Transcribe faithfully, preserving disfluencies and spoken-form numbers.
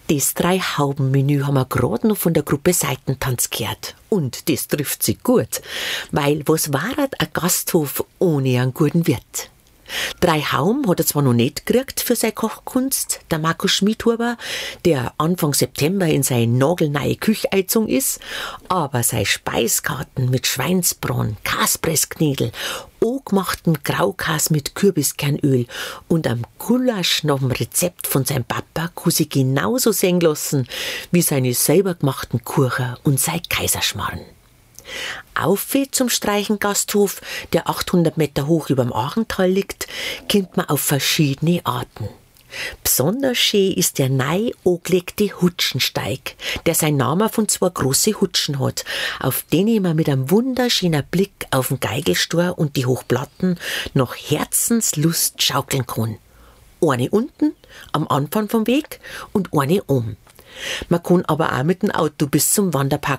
Das Drei-Hauben-Menü haben wir gerade noch von der Gruppe Seitentanz gehört. Und das trifft sich gut, weil was war ein Gasthof ohne einen guten Wirt? Drei Hauben hat er zwar noch nicht gekriegt für seine Kochkunst, der Markus Schmidhuber, der Anfang September in seine nagelneue Küche eingezogen ist, aber seine Speiskarten mit Schweinsbraten, Kaspressknädel, angemachten Graukas mit Kürbiskernöl und am Gulasch nach dem Rezept von seinem Papa kann sich genauso sehen lassen wie seine selber gemachten Kuchen und sein Kaiserschmarrn. Auf zum Streichengasthof, der achthundert Meter hoch über dem Achental liegt, kommt man auf verschiedene Arten. Besonders schön ist der neu angelegte Hutschensteig, der seinen Namen von zwei großen Hutschen hat, auf denen man mit einem wunderschönen Blick auf den Geigelstor und die Hochplatten nach Herzenslust schaukeln kann. Eine unten, am Anfang vom Weg, und eine oben. Man kann aber auch mit dem Auto bis zum Wanderpark